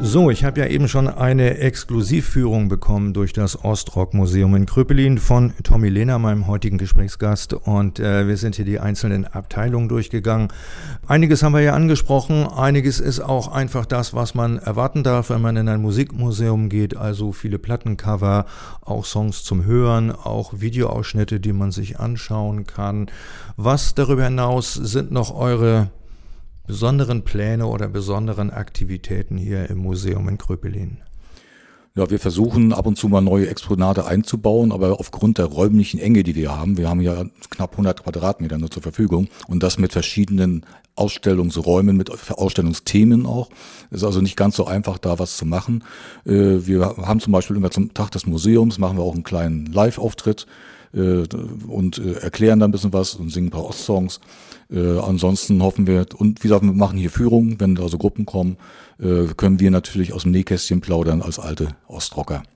So, ich habe ja eben schon eine Exklusivführung bekommen durch das Ostrock-Museum in Kröpelin von Tommy Lehner, meinem heutigen Gesprächsgast. Und wir sind hier die einzelnen Abteilungen durchgegangen. Einiges haben wir ja angesprochen. Einiges ist auch einfach das, was man erwarten darf, wenn man in ein Musikmuseum geht. Also viele Plattencover, auch Songs zum Hören, auch Videoausschnitte, die man sich anschauen kann. Was darüber hinaus sind noch eure besonderen Pläne oder besonderen Aktivitäten hier im Museum in Kröpelin? Ja, wir versuchen ab und zu mal neue Exponate einzubauen, aber aufgrund der räumlichen Enge, die wir haben ja knapp 100 Quadratmeter nur zur Verfügung und das mit verschiedenen Ausstellungsräumen, mit Ausstellungsthemen auch. Es ist also nicht ganz so einfach, da was zu machen. Wir haben zum Beispiel immer zum Tag des Museums, machen wir auch einen kleinen Live-Auftritt und erklären dann ein bisschen was und singen ein paar Ostsongs. Ansonsten hoffen wir, und wie gesagt, wir machen hier Führungen, wenn da so Gruppen kommen, können wir natürlich aus dem Nähkästchen plaudern als alte Ostrocker.